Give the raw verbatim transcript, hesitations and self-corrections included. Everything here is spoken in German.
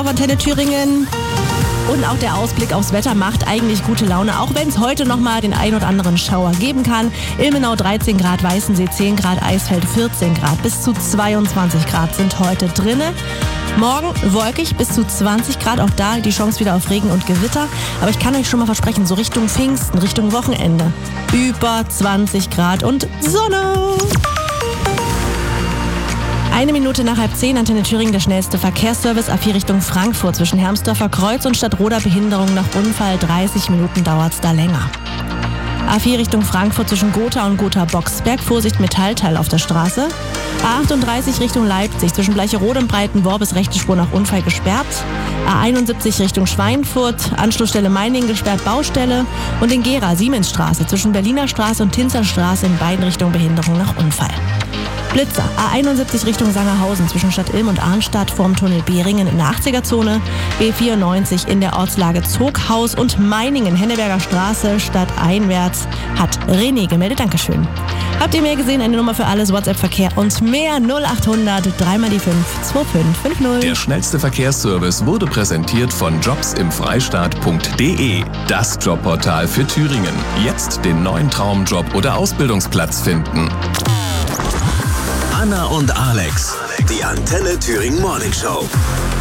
auf Antenne Thüringen. Und auch der Ausblick aufs Wetter macht eigentlich gute Laune, auch wenn es heute nochmal den ein oder anderen Schauer geben kann. Ilmenau dreizehn Grad, Weißensee zehn Grad, Eisfeld vierzehn Grad. Bis zu zweiundzwanzig Grad sind heute drinne. Morgen wolkig, bis zu zwanzig Grad, auch da die Chance wieder auf Regen und Gewitter. Aber ich kann euch schon mal versprechen, so Richtung Pfingsten, Richtung Wochenende, über zwanzig Grad und Sonne. Eine Minute nach halb zehn, Antenne Thüringen, der schnellste Verkehrsservice. A vier Richtung Frankfurt zwischen Hermsdorfer Kreuz und Stadtroda, Behinderung nach Unfall. dreißig Minuten dauert es da länger. A vier Richtung Frankfurt zwischen Gotha und Gotha-Boxberg. Vorsicht, Metallteil auf der Straße. A achtunddreißig Richtung Leipzig zwischen Bleicherode und Breitenborb ist rechte Spur nach Unfall gesperrt. A einundsiebzig Richtung Schweinfurt, Anschlussstelle Meiningen gesperrt, Baustelle. Und in Gera, Siemensstraße zwischen Berliner Straße und Tinzerstraße in beiden Richtungen Behinderung nach Unfall. Blitzer, A einundsiebzig Richtung Sangerhausen zwischen Stadt Ilm und Arnstadt vorm Tunnel Behringen in der achtziger-Zone, B vierundneunzig in der Ortslage Zoghaus und Meiningen, Henneberger Straße, stadteinwärts, hat René gemeldet. Dankeschön. Habt ihr mehr gesehen? Eine Nummer für alles, WhatsApp-Verkehr und mehr null achthundert, dreimal die fünf, zwei fünf fünf null. Der schnellste Verkehrsservice wurde präsentiert von jobs im freistaat punkt de. Das Jobportal für Thüringen. Jetzt den neuen Traumjob oder Ausbildungsplatz finden. Anna und Alex, die Antenne Thüringen Morning Show.